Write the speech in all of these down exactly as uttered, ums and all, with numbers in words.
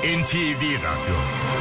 N T V Radyo.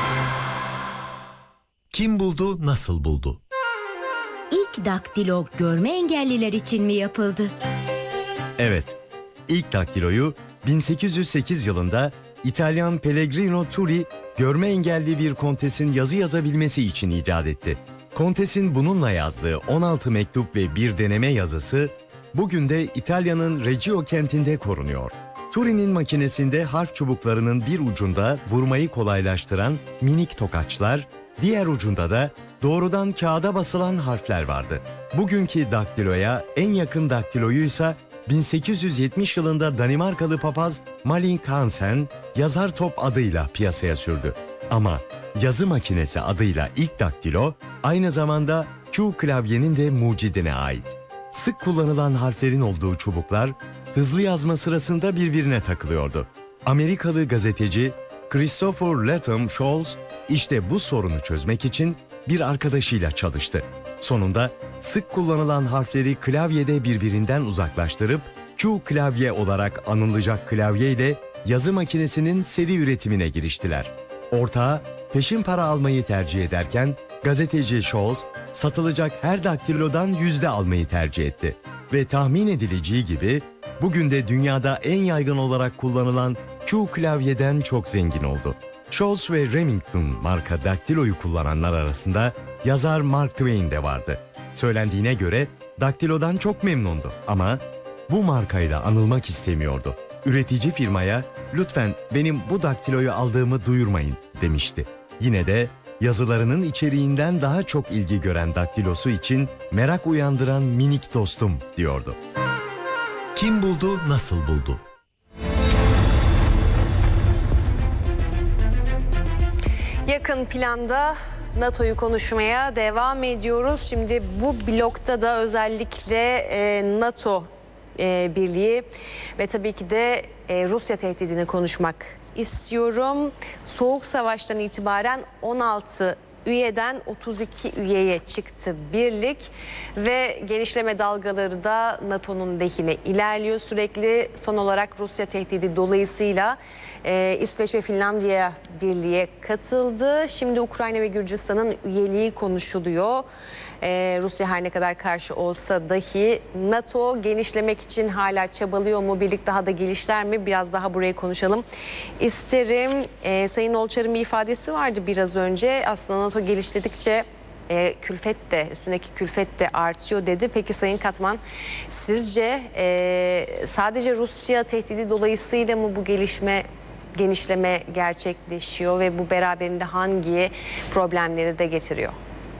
Kim buldu, nasıl buldu? İlk daktilo görme engelliler için mi yapıldı? Evet, ilk daktiloyu bin sekiz yüz sekiz yılında İtalyan Pellegrino Turri, görme engelli bir kontesin yazı yazabilmesi için icat etti. Kontesin bununla yazdığı on altı mektup ve bir deneme yazısı, bugün de İtalya'nın Reggio kentinde korunuyor. Turri'nin makinesinde harf çubuklarının bir ucunda vurmayı kolaylaştıran minik tokaçlar, diğer ucunda da doğrudan kağıda basılan harfler vardı. Bugünkü daktiloya en yakın daktiloyuysa bin sekiz yüz yetmiş yılında Danimarkalı papaz Malling Hansen yazar top adıyla piyasaya sürdü. Ama yazı makinesi adıyla ilk daktilo aynı zamanda Q klavyenin de mucidine ait. Sık kullanılan harflerin olduğu çubuklar hızlı yazma sırasında birbirine takılıyordu. Amerikalı gazeteci Christopher Latham Scholes işte bu sorunu çözmek için bir arkadaşıyla çalıştı. Sonunda sık kullanılan harfleri klavyede birbirinden uzaklaştırıp Q klavye olarak anılacak klavye ile yazı makinesinin seri üretimine giriştiler. Ortağı peşin para almayı tercih ederken gazeteci Scholes satılacak her daktilodan yüzde almayı tercih etti. Ve tahmin edileceği gibi bugün de dünyada en yaygın olarak kullanılan Q klavyeden çok zengin oldu. Scholes ve Remington marka daktiloyu kullananlar arasında yazar Mark Twain de vardı. Söylendiğine göre daktilodan çok memnundu ama bu markayla anılmak istemiyordu. Üretici firmaya "Lütfen benim bu daktiloyu aldığımı duyurmayın" demişti. Yine de yazılarının içeriğinden daha çok ilgi gören daktilosu için merak uyandıran minik dostum diyordu. Kim buldu, nasıl buldu? Yakın planda NATO'yu konuşmaya devam ediyoruz. Şimdi bu blokta da özellikle e, NATO e, birliği ve tabii ki de e, Rusya tehdidini konuşmak istiyorum. Soğuk Savaş'tan itibaren on altı üyeden otuz iki üyeye çıktı birlik ve genişleme dalgaları da NATO'nun lehine ilerliyor sürekli. Son olarak Rusya tehdidi dolayısıyla e, İsveç ve Finlandiya birliğe katıldı. Şimdi Ukrayna ve Gürcistan'ın üyeliği konuşuluyor. Ee, Rusya her ne kadar karşı olsa dahi NATO genişlemek için hala çabalıyor mu? Birlik daha da gelişler mi? Biraz daha burayı konuşalım isterim. Ee, Sayın Olçar'ın bir ifadesi vardı biraz önce. Aslında NATO geliştirdikçe e, külfet de, üstündeki külfet de artıyor dedi. Peki Sayın Katman, sizce e, sadece Rusya tehdidi dolayısıyla mı bu gelişme genişleme gerçekleşiyor ve bu beraberinde hangi problemleri de getiriyor?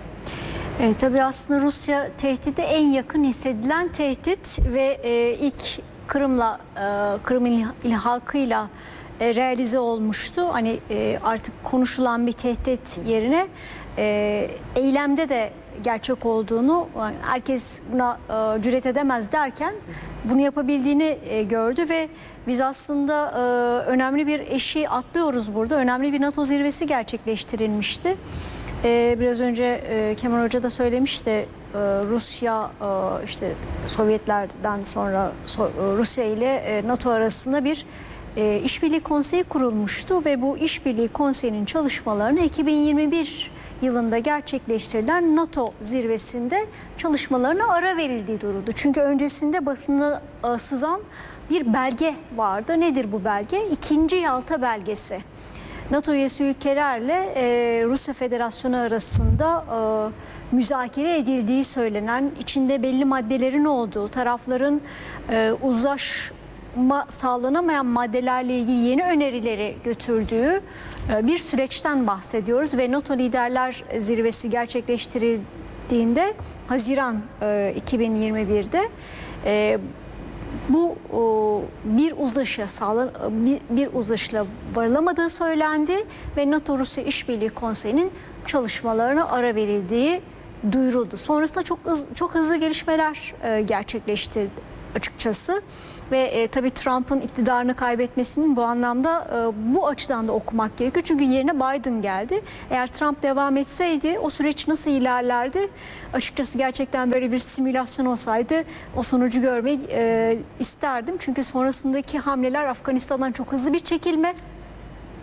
E, tabii aslında Rusya tehdidi en yakın hissedilen tehdit ve e, ilk Kırım'la e, Kırım ilhakıyla e, realize olmuştu. Hani e, artık konuşulan bir tehdit yerine e, eylemde de gerçek olduğunu, yani herkes buna e, cüret edemez derken bunu yapabildiğini e, gördü ve biz aslında e, önemli bir eşiği atlıyoruz burada. Önemli bir NATO zirvesi gerçekleştirilmişti. Ee, biraz önce e, Kemal Hoca da söylemişti, e, Rusya e, işte Sovyetlerden sonra so, e, Rusya ile e, NATO arasında bir e, işbirliği konseyi kurulmuştu ve bu işbirliği konseyinin çalışmalarını iki bin yirmi bir yılında gerçekleştirilen NATO zirvesinde çalışmalarına ara verildiği duyuruldu. Çünkü öncesinde basına e, sızan bir belge vardı. Nedir bu belge? İkinci Yalta belgesi. NATO üyesi ülkelerle e, Rusya Federasyonu arasında e, müzakere edildiği söylenen, içinde belli maddelerin olduğu, tarafların e, uzlaşma sağlanamayan maddelerle ilgili yeni önerileri götürdüğü e, bir süreçten bahsediyoruz. Ve NATO Liderler Zirvesi gerçekleştirildiğinde Haziran e, iki bin yirmi bir'de e, bu o, bir uzlaşıya sağlan bir, bir uzlaşıyla varılamadığı söylendi ve NATO-Rusya İşbirliği Konseyi'nin çalışmalarına ara verildiği duyuruldu. Sonrasında çok hız, çok hızlı gelişmeler e, gerçekleşti açıkçası ve e, tabii Trump'ın iktidarını kaybetmesinin bu anlamda e, bu açıdan da okumak gerekiyor. Çünkü yerine Biden geldi. Eğer Trump devam etseydi o süreç nasıl ilerlerdi? Açıkçası gerçekten böyle bir simülasyon olsaydı o sonucu görmeyi e, isterdim. Çünkü sonrasındaki hamleler Afganistan'dan çok hızlı bir çekilme.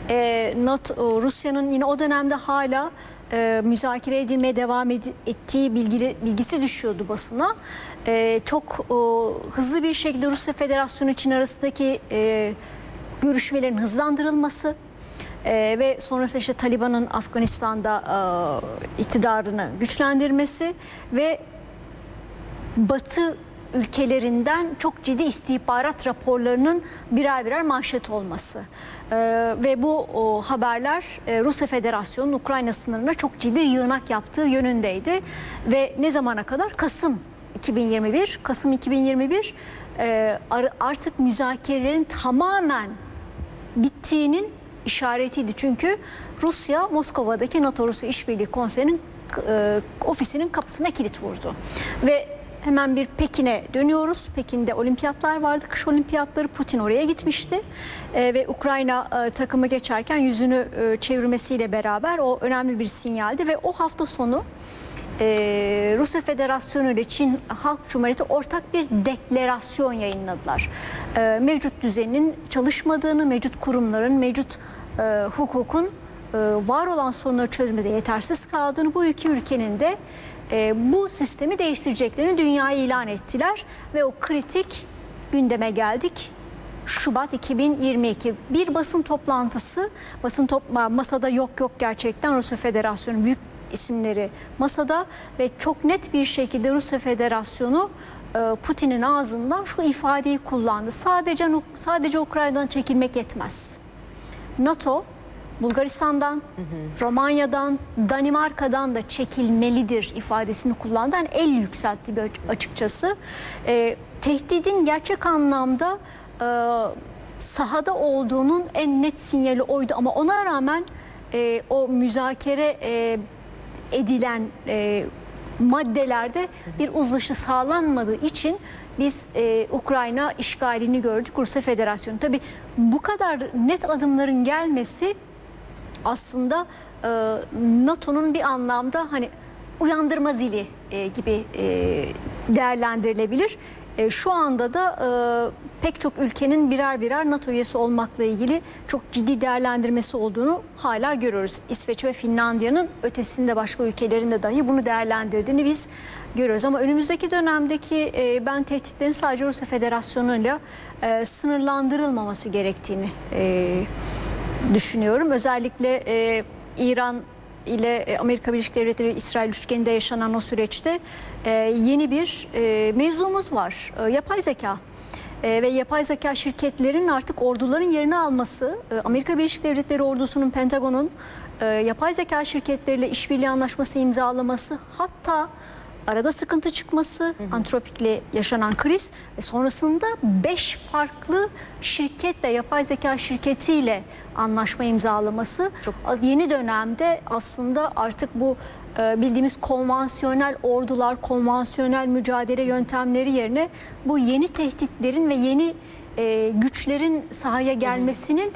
E, NATO, Rusya'nın yine o dönemde hala e, müzakere edilmeye devam ed- ettiği bilgili, bilgisi düşüyordu basına. E, çok o, hızlı bir şekilde Rusya Federasyonu Çin arasındaki e, görüşmelerin hızlandırılması e, ve sonrasında işte Taliban'ın Afganistan'da e, iktidarını güçlendirmesi ve Batı ülkelerinden çok ciddi istihbarat raporlarının birer birer manşet olması. Ee, ve bu o, haberler e, Rusya Federasyonu'nun Ukrayna sınırına çok ciddi yığınak yaptığı yönündeydi. Ve ne zamana kadar? Kasım iki bin yirmi bir. Kasım iki bin yirmi bir e, artık müzakerelerin tamamen bittiğinin işaretiydi. Çünkü Rusya Moskova'daki NATO-Rusya İşbirliği Konseyi'nin e, ofisinin kapısına kilit vurdu. Ve hemen bir Pekin'e dönüyoruz. Pekin'de olimpiyatlar vardı. Kış olimpiyatları, Putin oraya gitmişti. Ee, ve Ukrayna e, takımı geçerken yüzünü e, çevirmesiyle beraber o önemli bir sinyaldi. Ve o hafta sonu e, Rusya Federasyonu ile Çin Halk Cumhuriyeti ortak bir deklarasyon yayınladılar. E, mevcut düzenin çalışmadığını, mevcut kurumların, mevcut e, hukukun e, var olan sorunları çözmede yetersiz kaldığını, bu iki ülkenin de E, bu sistemi değiştireceklerini dünyaya ilan ettiler ve o kritik gündeme geldik. Şubat iki bin yirmi iki bir basın toplantısı, basın top masada yok yok gerçekten Rusya Federasyonu büyük isimleri masada ve çok net bir şekilde Rusya Federasyonu e, Putin'in ağzından şu ifadeyi kullandı. Sadece sadece Ukrayna'dan çekilmek yetmez. NATO Bulgaristan'dan, hı hı. Romanya'dan, Danimarka'dan da çekilmelidir ifadesini kullandı. Yani el yükseltti bir açıkçası. E, tehdidin gerçek anlamda e, sahada olduğunun en net sinyali oydu. Ama ona rağmen e, o müzakere e, edilen e, maddelerde bir uzlaşı sağlanmadığı için biz e, Ukrayna işgalini gördük, Rusya Federasyonu. Tabii bu kadar net adımların gelmesi aslında e, NATO'nun bir anlamda hani uyandırma zili e, gibi e, değerlendirilebilir. E, şu anda da e, pek çok ülkenin birer birer NATO üyesi olmakla ilgili çok ciddi değerlendirmesi olduğunu hala görüyoruz. İsveç ve Finlandiya'nın ötesinde başka ülkelerin de dahi bunu değerlendirdiğini biz görüyoruz. Ama önümüzdeki dönemdeki e, ben tehditlerin sadece Rusya Federasyonu'yla e, sınırlandırılmaması gerektiğini e, düşünüyorum. Özellikle e, İran ile e, Amerika Birleşik Devletleri ve İsrail üçgeninde yaşanan o süreçte e, yeni bir e, mevzumuz var. E, yapay zeka. E, ve yapay zeka şirketlerinin artık orduların yerini alması, e, Amerika Birleşik Devletleri ordusunun, Pentagon'un e, yapay zeka şirketleriyle işbirliği anlaşması imzalaması, hatta arada sıkıntı çıkması, hı hı. Antropik'le yaşanan kriz ve sonrasında beş farklı şirketle, yapay zeka şirketiyle anlaşma imzalaması. Çok yeni dönemde aslında artık bu bildiğimiz konvansiyonel ordular, konvansiyonel mücadele yöntemleri yerine bu yeni tehditlerin ve yeni e, güçlerin sahaya gelmesinin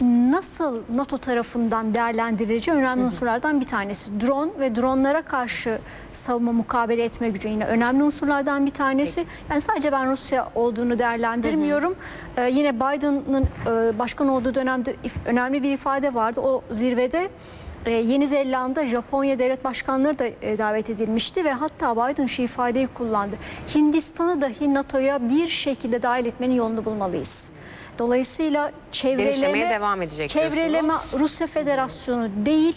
nasıl NATO tarafından değerlendirileceği önemli hı hı. unsurlardan bir tanesi. Drone ve dronlara karşı savunma mukabele etme gücü yine önemli unsurlardan bir tanesi. Peki. Yani sadece ben Rusya olduğunu değerlendirmiyorum. Hı hı. Ee, yine Biden'ın e, başkan olduğu dönemde önemli bir ifade vardı. O zirvede Ee, Yeni Zelanda, Japonya devlet başkanları da e, davet edilmişti ve hatta Biden şu ifadeyi kullandı. Hindistan'ı dahi NATO'ya bir şekilde dahil etmenin yolunu bulmalıyız. Dolayısıyla çevreleme, devam edecek çevreleme diyorsunuz. Rusya Federasyonu değil,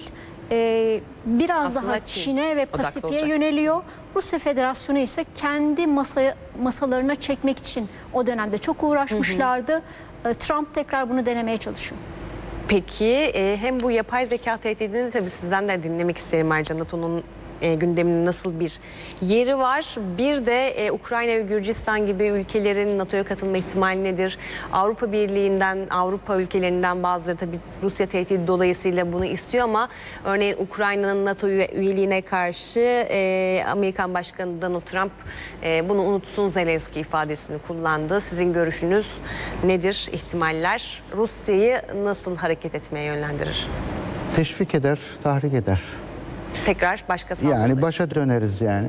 e, biraz Aslında daha Çin Çin'e ve Pasifik'e yöneliyor. Rusya Federasyonu ise kendi masaya, masalarına çekmek için o dönemde çok uğraşmışlardı. Hı hı. Trump tekrar bunu denemeye çalışıyor. Peki e, hem bu yapay zeka tehdidini tabii sizden de dinlemek isterim ayrıca. NATO'nun e, gündeminin nasıl bir yeri var? Bir de e, Ukrayna ve Gürcistan gibi ülkelerin NATO'ya katılma ihtimali nedir? Avrupa Birliği'nden, Avrupa ülkelerinden bazıları tabii Rusya tehdidi dolayısıyla bunu istiyor ama örneğin Ukrayna'nın NATO üyeliğine karşı e, Amerikan Başkanı Donald Trump e, bunu unutsun Zelenski ifadesini kullandı. Sizin görüşünüz nedir? İhtimaller Rusya'yı nasıl hareket etmeye yönlendirir? Teşvik eder, tahrik eder. Tekrar başka saldırıları. Yani başa döneriz yani.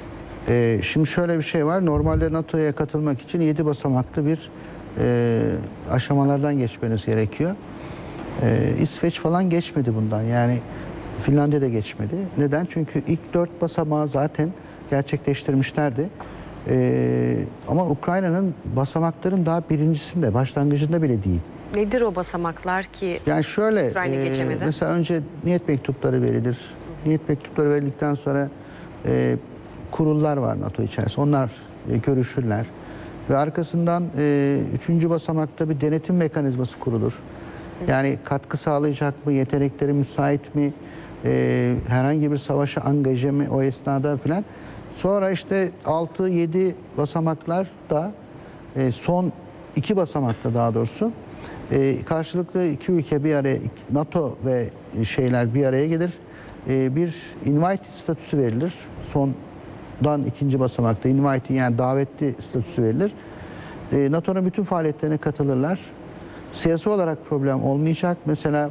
Ee, şimdi şöyle bir şey var. Normalde NATO'ya katılmak için yedi basamaklı bir e, aşamalardan geçmeniz gerekiyor. Ee, İsveç falan geçmedi bundan. Yani Finlandiya da geçmedi. Neden? Çünkü ilk dört basamağı zaten gerçekleştirmişlerdi. Ee, ama Ukrayna'nın basamakların daha birincisinde, başlangıcında bile değil. Nedir o basamaklar ki? Yani şöyle, Ukrayna e, geçemedi. mesela önce niyet mektupları verilir. Niyet mektupları verildikten sonra e, kurullar var NATO içerisinde. Onlar e, görüşürler. Ve arkasından e, üçüncü basamakta bir denetim mekanizması kurulur. Yani katkı sağlayacak mı, yetenekleri müsait mi, e, herhangi bir savaşa angaje mi o esnada filan. Sonra işte altı yedi basamaklar da e, son iki basamakta daha doğrusu e, karşılıklı iki ülke bir araya, NATO ve şeyler bir araya gelir. E, bir invite statüsü verilir. Sondan ikinci basamakta invite yani davetli statüsü verilir. E, NATO'nun bütün faaliyetlerine katılırlar. Siyasi olarak problem olmayacak. Mesela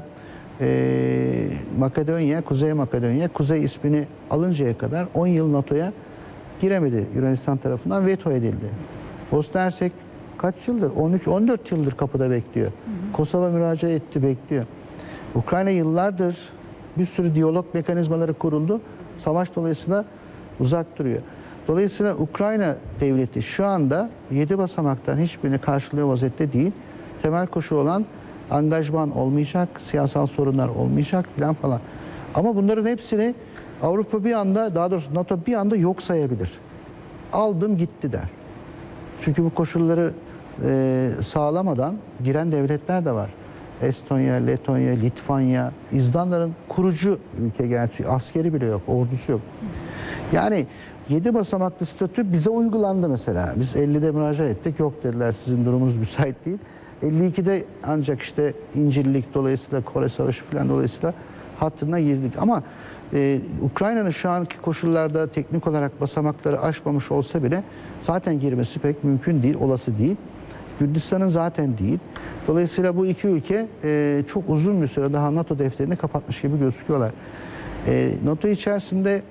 e, Makedonya, Kuzey Makedonya, Kuzey ismini alıncaya kadar on yıl NATO'ya giremedi. Yunanistan tarafından veto edildi. Bosna Hersek kaç yıldır? on üç on dört yıldır kapıda bekliyor. Hı hı. Kosova müracaat etti, bekliyor. Ukrayna yıllardır bir sürü diyalog mekanizmaları kuruldu. Savaş dolayısıyla uzak duruyor. Dolayısıyla Ukrayna devleti şu anda yedi basamaktan hiçbirini karşılıyor vaziyette değil. Temel koşul olan angajman olmayacak, siyasal sorunlar olmayacak falan falan. Ama bunların hepsini Avrupa bir anda, daha doğrusu NATO bir anda yok sayabilir. Aldım gitti der. Çünkü bu koşulları e, sağlamadan giren devletler de var. Estonya, Letonya, Litvanya, İzlanda'nın kurucu ülke gerçi. Askeri bile yok, ordusu yok. Yani yedi basamaklı statü bize uygulandı mesela. Biz ellide müracaat ettik. Yok dediler, sizin durumunuz müsait değil. elli ikide ancak işte İncirlik dolayısıyla Kore Savaşı falan dolayısıyla hattına girdik. Ama e, Ukrayna'nın şu anki koşullarda teknik olarak basamakları aşmamış olsa bile zaten girmesi pek mümkün değil, olası değil. Gürcistan'ın zaten değil. Dolayısıyla bu iki ülke e, çok uzun bir süre daha NATO defterini kapatmış gibi gözüküyorlar. E, NATO içerisinde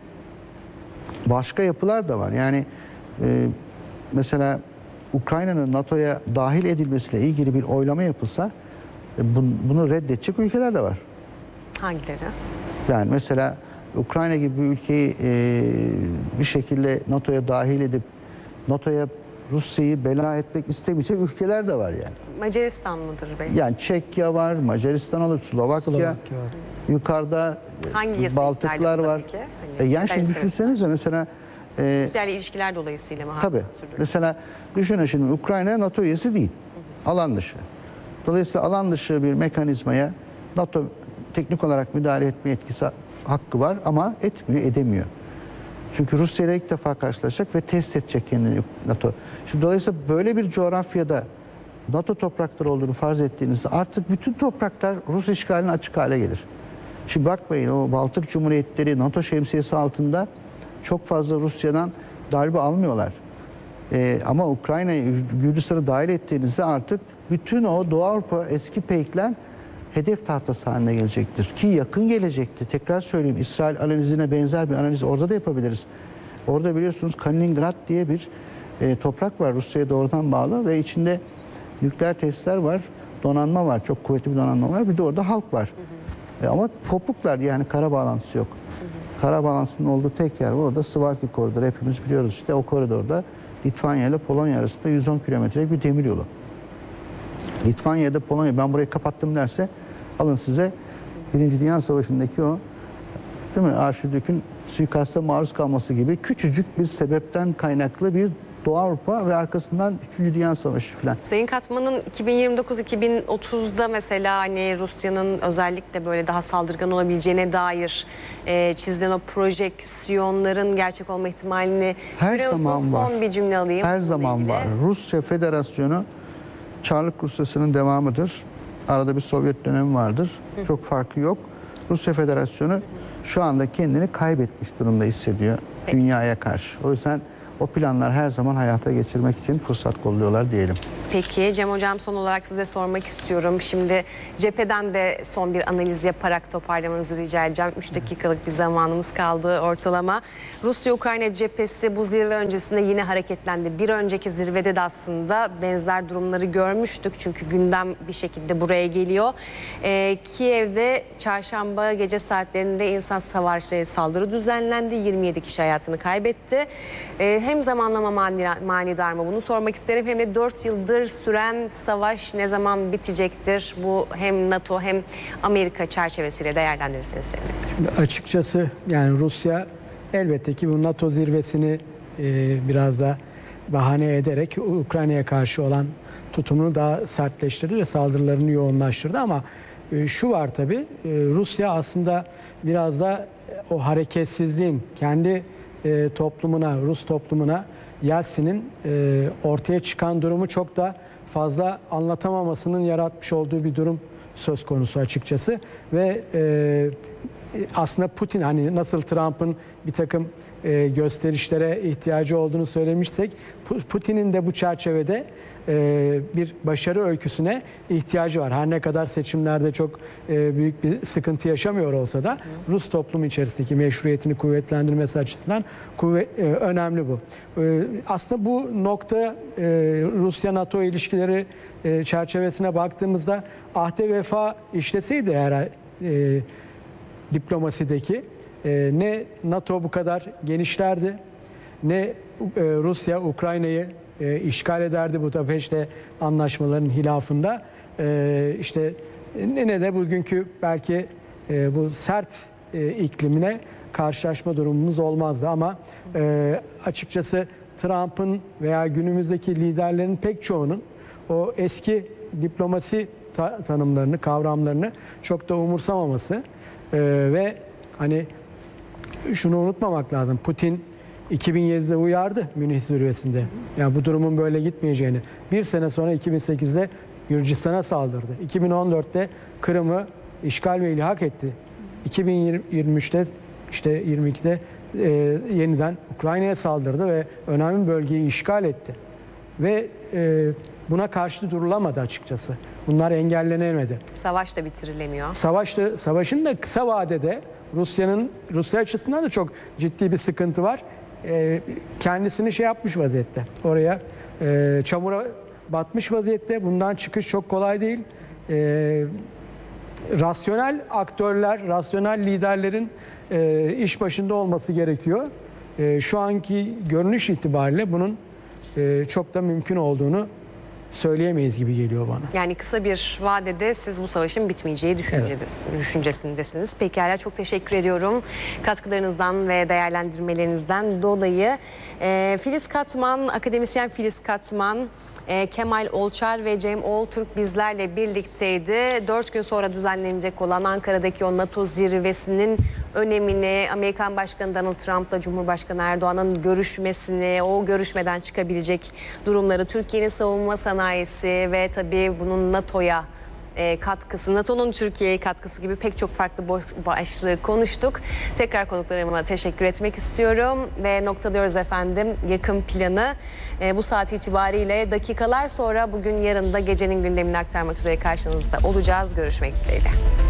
başka yapılar da var. Yani e, mesela Ukrayna'nın NATO'ya dahil edilmesiyle ilgili bir oylama yapılsa e, bun, bunu reddedecek ülkeler de var. Hangileri? Yani mesela Ukrayna gibi bir ülkeyi e, bir şekilde NATO'ya dahil edip NATO'ya Rusya'yı bela etmek istemeyecek ülkeler de var yani. Macaristan mıdır belki? Yani Çekya var, Macaristan olur, Slovakya, Slovakya var. yukarıda Hangi yasa Baltıklar ihlali var. peki? Hani E yani şimdi Yunanistan- düşünsenize mesela e, Rusya ile ilişkiler dolayısıyla mı? tabii. hala sürdürüyor? Mesela düşünün şimdi Ukrayna NATO üyesi değil. Alan dışı. Dolayısıyla alan dışı bir mekanizmaya NATO teknik olarak müdahale etme etkisi hakkı var ama etmiyor, edemiyor. Çünkü Rusya ile ilk defa karşılaşacak ve test edecek kendini NATO. Şimdi dolayısıyla böyle bir coğrafyada NATO toprakları olduğunu farz ettiğinizde artık bütün topraklar Rus işgaline açık hale gelir. Şimdi bakmayın o Baltık Cumhuriyetleri NATO şemsiyesi altında çok fazla Rusya'dan darbe almıyorlar. Ee, ama Ukrayna'yı, Gürcistan'ı dahil ettiğinizde artık bütün o Doğu Avrupa eski peykler hedef tahtası haline gelecektir. Ki yakın gelecekti. Tekrar söyleyeyim, İsrail analizine benzer bir analiz orada da yapabiliriz. Orada biliyorsunuz Kaliningrad diye bir e, toprak var. Rusya'ya doğrudan bağlı ve içinde nükleer tesisler var. Donanma var. Çok kuvvetli bir donanma var. Bir de orada halk var. Hı hı. E, ama kopuklar yani kara bağlantısı yok. Hı hı. Kara bağlantısının olduğu tek yer var. Orada Suwalki koridoru. Hepimiz biliyoruz işte o koridorda Litvanya ile Polonya arasında yüz on kilometrelik bir demir yolu. Litvanya ya da Polonya ben burayı kapattım derse alın size Birinci Dünya Savaşı'ndaki o değil mi Arşidük'ün suikasta maruz kalması gibi küçücük bir sebepten kaynaklı bir Doğu Avrupa ve arkasından Üçüncü Dünya Savaşı falan. Sayın Katman'ın iki bin yirmi dokuz iki bin otuzda mesela hani Rusya'nın özellikle böyle daha saldırgan olabileceğine dair e, çizilen o projeksiyonların gerçek olma ihtimalini Her görüyor musunuz? zaman var. Son bir cümle alayım. Her bununla zaman ilgili. var. Rusya Federasyonu Çarlık Rusyası'nın devamıdır. Arada bir Sovyet dönemi vardır. Hı. Çok farkı yok. Rusya Federasyonu şu anda kendini kaybetmiş durumda hissediyor Peki. dünyaya karşı. O yüzden o planlar her zaman hayata geçirmek için fırsat kolluyorlar diyelim. Peki Cem Hocam, son olarak size sormak istiyorum. Şimdi cepheden de son bir analiz yaparak toparlamanızı rica edeceğim. üç dakikalık bir zamanımız kaldı ortalama. Rusya-Ukrayna cephesi bu zirve öncesinde yine hareketlendi. Bir önceki zirvede de aslında benzer durumları görmüştük. Çünkü gündem bir şekilde buraya geliyor. Ee, Kiev'de çarşamba gece saatlerinde insan savaşı saldırı düzenlendi. yirmi yedi kişi hayatını kaybetti. Ee, hem zamanlama mani, manidar mı, bunu sormak isterim. Hem de dört yıldır süren savaş ne zaman bitecektir? Bu hem NATO hem Amerika çerçevesiyle değerlendirirseniz sevinirim. Şimdi açıkçası yani Rusya elbette ki bu NATO zirvesini e, biraz da bahane ederek Ukrayna'ya karşı olan tutumunu daha sertleştirdi ve saldırılarını yoğunlaştırdı, ama e, şu var tabii, e, Rusya aslında biraz da o hareketsizliğin kendi e, toplumuna, Rus toplumuna Yeltsin'in e, ortaya çıkan durumu çok da fazla anlatamamasının yaratmış olduğu bir durum söz konusu açıkçası. Ve e, aslında Putin, hani nasıl Trump'ın bir takım e, gösterişlere ihtiyacı olduğunu söylemişsek, Putin'in de bu çerçevede e, bir başarı öyküsüne ihtiyacı var. Her ne kadar seçimlerde çok e, büyük bir sıkıntı yaşamıyor olsa da Rus toplumu içerisindeki meşruiyetini kuvvetlendirmesi açısından kuvvet, e, önemli bu. E, aslında bu nokta e, Rusya-NATO ilişkileri e, çerçevesine baktığımızda ahde vefa işleseydi eğer e, diplomasideki e, ne NATO bu kadar genişlerdi, ne e, Rusya Ukrayna'yı e, işgal ederdi Budapeşte anlaşmalarının hilafında. E, işte ne, ne de bugünkü belki e, bu sert e, iklimine karşılaşma durumumuz olmazdı, ama e, açıkçası Trump'ın veya günümüzdeki liderlerin pek çoğunun o eski diplomasi ta- tanımlarını, kavramlarını çok da umursamaması e, ve hani şunu unutmamak lazım. Putin iki bin yedide uyardı Münih zirvesinde. Yani bu durumun böyle gitmeyeceğini. Bir sene sonra iki bin sekizde Gürcistan'a saldırdı. iki bin on dörtte Kırım'ı işgal ve ilhak etti. iki bin yirmi üçte işte yirmi ikide e, yeniden Ukrayna'ya saldırdı ve önemli bölgeyi işgal etti. Ve e, buna karşı durulamadı açıkçası. Bunlar engellenemedi. Savaş da bitirilemiyor. Savaş da, savaşın da kısa vadede Rusya'nın Rusya açısından da çok ciddi bir sıkıntı var. Ee, kendisini şey yapmış vaziyette. Oraya e, çamura batmış vaziyette. Bundan çıkış çok kolay değil. Ee, rasyonel aktörler, rasyonel liderlerin e, iş başında olması gerekiyor. E, şu anki görünüş itibariyle bunun e, çok da mümkün olduğunu söyleyemeyiz gibi geliyor bana. Yani kısa bir vadede siz bu savaşın bitmeyeceği düşüncedes- düşüncesindesiniz. Pekala, çok teşekkür ediyorum katkılarınızdan ve değerlendirmelerinizden dolayı. Ee, Filiz Katman, akademisyen Filiz Katman, e, Kemal Olçar ve Cem Oğultürk bizlerle birlikteydi. Dört gün sonra düzenlenecek olan Ankara'daki o NATO zirvesinin önemini, Amerikan Başkanı Donald Trump'la Cumhurbaşkanı Erdoğan'ın görüşmesini, o görüşmeden çıkabilecek durumları, Türkiye'nin savunma sanayisi ve tabii bunun NATO'ya e, katkısı, NATO'nun Türkiye'ye katkısı gibi pek çok farklı başlığı konuştuk. Tekrar konuklarıma teşekkür etmek istiyorum ve noktalıyoruz efendim yakın planı. E, bu saat itibariyle dakikalar sonra bugün yarın da gecenin gündemini aktarmak üzere karşınızda olacağız. Görüşmek dileğiyle.